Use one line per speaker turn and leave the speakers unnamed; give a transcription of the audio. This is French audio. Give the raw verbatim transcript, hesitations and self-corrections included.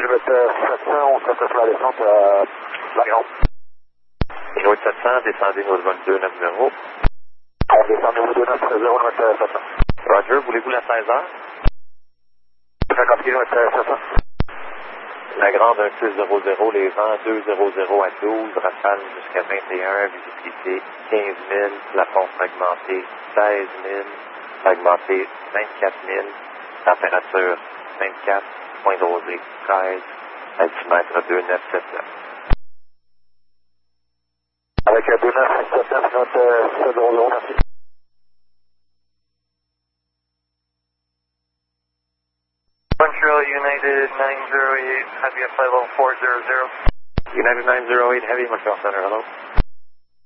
kilomètre sept cents, on s'attache la descente à La Grande.
Kilomètre sept cents, descendez nos vingt-deux neuf zéro.
On descend niveau deux neuf zéro, kilomètre sept cents.
Roger, voulez-vous la seize heures?
cinquante kilomètres sept cents.
La Grande un six zéro zéro, les vents deux zéro zéro à douze, rafale jusqu'à vingt et un, visibilité quinze mille, plafond fragmenté seize mille, fragmenté vingt-quatre mille, température vingt-quatre, point dosé treize, altimètre deux neuf sept neuf.
Avec deux neuf sept neuf, notre sept zéro zéro, merci.
Montreal United nine zero eight, Heavy at flight level four zero zero.
United nine zero eight, Heavy, Montreal Center, hello.